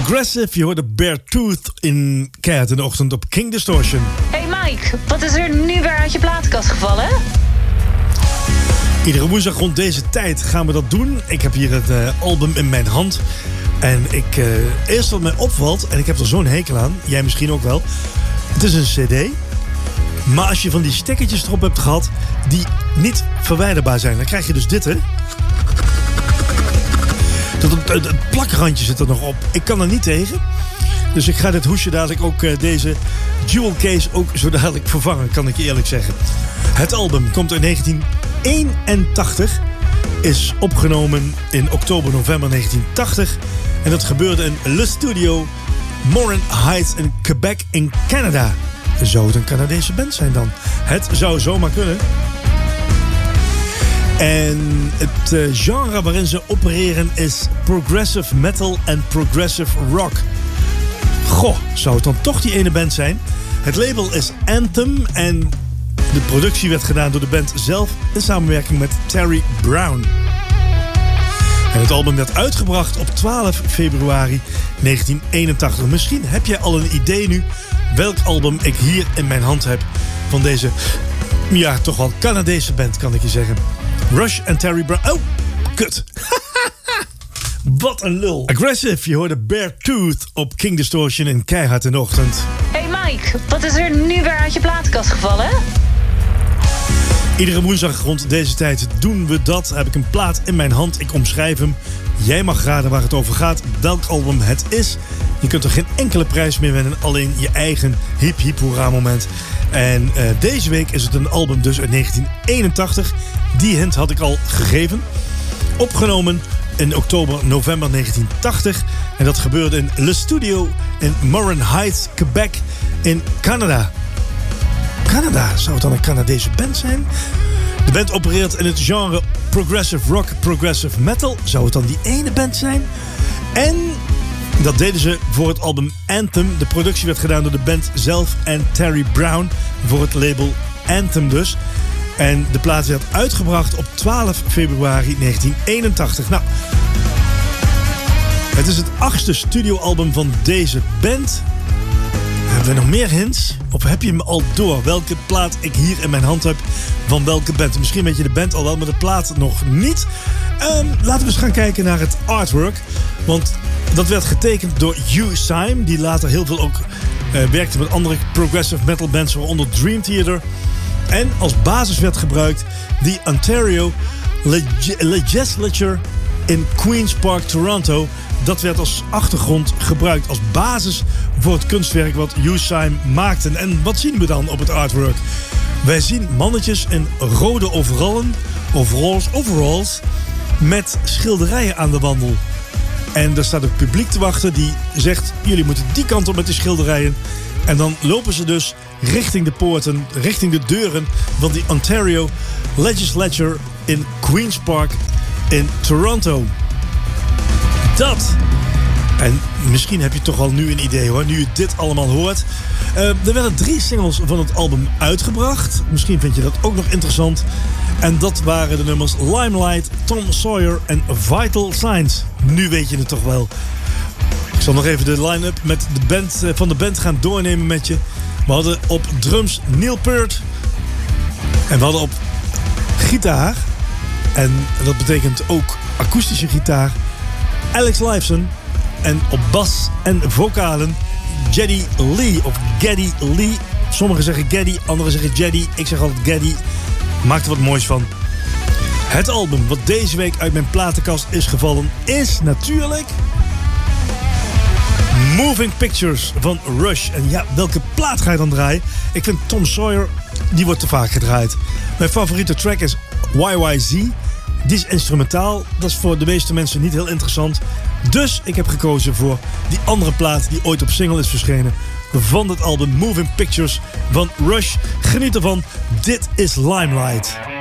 Aggressive, je hoorde Beartooth in Keihard in de Ochtend op King Distortion. Hey Mike, wat is er nu weer uit je platenkast gevallen? Iedere woensdag rond deze tijd gaan we dat doen. Ik heb hier het album in mijn hand. En eerst wat mij opvalt, en ik heb er zo'n hekel aan, jij misschien ook wel. Het is een cd, maar als je van die stekkertjes erop hebt gehad die niet verwijderbaar zijn, dan krijg je dus dit, hè. Het plakrandje zit er nog op. Ik kan er niet tegen. Dus ik ga dit hoesje dadelijk ook, deze jewel case ook zo dadelijk vervangen, kan ik je eerlijk zeggen. Het album komt uit 1981. Is opgenomen in oktober, november 1980. En dat gebeurde in Le Studio, Morin Heights in Quebec in Canada. Zou het een Canadese band zijn dan? Het zou zomaar kunnen. En het genre waarin ze opereren is progressive metal en progressive rock. Goh, zou het dan toch die ene band zijn? Het label is Anthem en de productie werd gedaan door de band zelf in samenwerking met Terry Brown. En het album werd uitgebracht op 12 februari 1981. Misschien heb jij al een idee nu welk album ik hier in mijn hand heb van deze, ja, toch wel Canadese band, kan ik je zeggen. Rush en Terry Brown. Oh, kut. Wat een lul. Aggressive, je hoorde Beartooth op King Distortion in Keihard in de Ochtend. Hey Mike, wat is er nu weer uit je platenkast gevallen? Iedere woensdag rond deze tijd doen we dat. Heb ik een plaat in mijn hand. Ik omschrijf hem. Jij mag raden waar het over gaat. Welk album het is. Je kunt er geen enkele prijs meer winnen. Alleen je eigen hip hip hoera moment. En deze week is het een album dus uit 1981. Die hint had ik al gegeven. Opgenomen in oktober, november 1980. En dat gebeurde in Le Studio in Morin Heights, Quebec in Canada. Canada, zou het dan een Canadese band zijn? De band opereert in het genre progressive rock, progressive metal. Zou het dan die ene band zijn? En dat deden ze voor het album Anthem. De productie werd gedaan door de band zelf en Terry Brown voor het label Anthem dus. En de plaat werd uitgebracht op 12 februari 1981. Nou, het is het 8e studioalbum van deze band. Hebben we nog meer hints? Of heb je hem al door welke plaat ik hier in mijn hand heb van welke band? Misschien weet je de band al wel, maar de plaat nog niet. Laten we eens gaan kijken naar het artwork. Want dat werd getekend door Hugh Syme, die later heel veel ook werkte met andere progressive metal bands, waaronder Dream Theater. En als basis werd gebruikt die Ontario Legislature in Queen's Park, Toronto. Dat werd als achtergrond gebruikt als basis voor het kunstwerk wat Hugh Syme maakte. En wat zien we dan op het artwork? Wij zien mannetjes in rode overalls met schilderijen aan de wandel. En daar staat het publiek te wachten die zegt, jullie moeten die kant op met die schilderijen. En dan lopen ze dus richting de poorten, richting de deuren van die Ontario Legislature in Queen's Park in Toronto. Dat. En misschien heb je toch al nu een idee hoor, nu je dit allemaal hoort. Er werden 3 singles van het album uitgebracht. Misschien vind je dat ook nog interessant. En dat waren de nummers Limelight, Tom Sawyer en Vital Signs. Nu weet je het toch wel. Ik zal nog even de line-up met de band, van de band gaan doornemen met je. We hadden op drums Neil Peart. En we hadden op gitaar, en dat betekent ook akoestische gitaar, Alex Lifeson. En op bas en vocalen Geddy Lee of Geddy Lee. Sommigen zeggen Geddy, anderen zeggen Geddy. Ik zeg altijd Geddy. Maak er wat moois van. Het album wat deze week uit mijn platenkast is gevallen is natuurlijk Moving Pictures van Rush. En ja, welke plaat ga je dan draaien? Ik vind Tom Sawyer, die wordt te vaak gedraaid. Mijn favoriete track is YYZ. Die is instrumentaal. Dat is voor de meeste mensen niet heel interessant. Dus ik heb gekozen voor die andere plaat die ooit op single is verschenen van het album Moving Pictures van Rush. Geniet ervan. Dit is Limelight.